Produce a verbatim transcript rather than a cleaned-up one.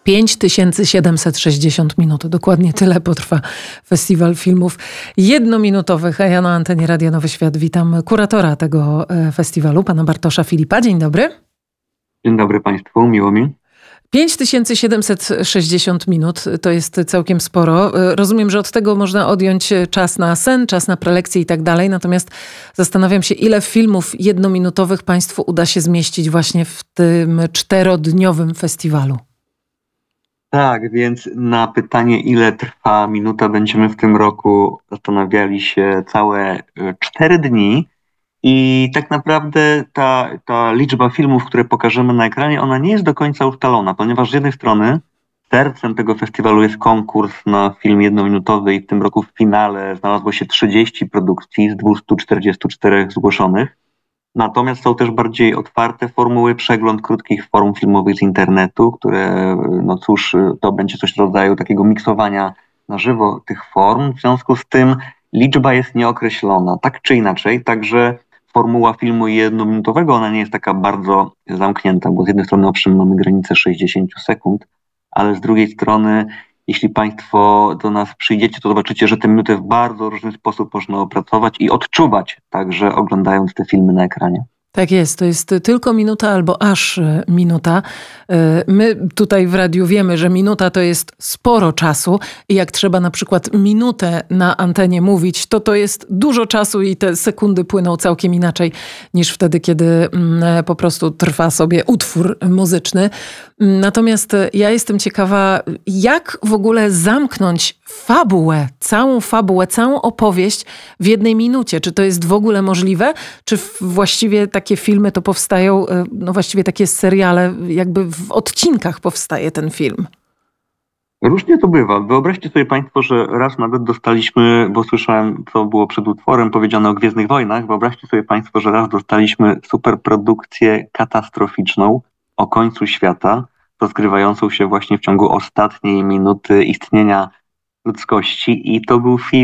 pięć tysięcy siedemset sześćdziesiąt minut. Dokładnie tyle potrwa festiwal filmów jednominutowych. A ja na antenie Radia Nowy Świat witam kuratora tego festiwalu, pana Bartosza Filipa. Dzień dobry. Dzień dobry Państwu, miło mi. pięć tysięcy siedemset sześćdziesiąt minut to jest całkiem sporo. Rozumiem, że od tego można odjąć czas na sen, czas na prelekcje i tak dalej. Natomiast zastanawiam się, ile filmów jednominutowych Państwu uda się zmieścić właśnie w tym czterodniowym festiwalu. Tak, więc na pytanie, ile trwa minuta, będziemy w tym roku zastanawiali się całe cztery dni. I tak naprawdę ta, ta liczba filmów, które pokażemy na ekranie, ona nie jest do końca ustalona, ponieważ z jednej strony sercem tego festiwalu jest konkurs na film jednominutowy i w tym roku w finale znalazło się trzydzieści produkcji z dwieście czterdzieści cztery zgłoszonych. Natomiast są też bardziej otwarte formuły, przegląd krótkich form filmowych z internetu, które, no cóż, to będzie coś w rodzaju takiego miksowania na żywo tych form. W związku z tym liczba jest nieokreślona, tak czy inaczej, także formuła filmu jednominutowego, ona nie jest taka bardzo zamknięta, bo z jednej strony owszem mamy granicę sześćdziesiąt sekund, ale z drugiej strony, jeśli Państwo do nas przyjdziecie, to zobaczycie, że te minuty w bardzo różny sposób można opracować i odczuwać, także oglądając te filmy na ekranie. Tak jest, to jest tylko minuta albo aż minuta. My tutaj w radiu wiemy, że minuta to jest sporo czasu i jak trzeba na przykład minutę na antenie mówić, to to jest dużo czasu i te sekundy płyną całkiem inaczej niż wtedy, kiedy po prostu trwa sobie utwór muzyczny. Natomiast ja jestem ciekawa, jak w ogóle zamknąć fabułę, całą fabułę, całą opowieść w jednej minucie. Czy to jest w ogóle możliwe? Czy właściwie takie filmy to powstają, no właściwie takie seriale, jakby w odcinkach powstaje ten film? Różnie to bywa. Wyobraźcie sobie Państwo, że raz nawet dostaliśmy, bo słyszałem, co było przed utworem powiedziane o Gwiezdnych Wojnach, wyobraźcie sobie Państwo, że raz dostaliśmy superprodukcję katastroficzną o końcu świata, rozgrywającą się właśnie w ciągu ostatniej minuty istnienia ludzkości i to był film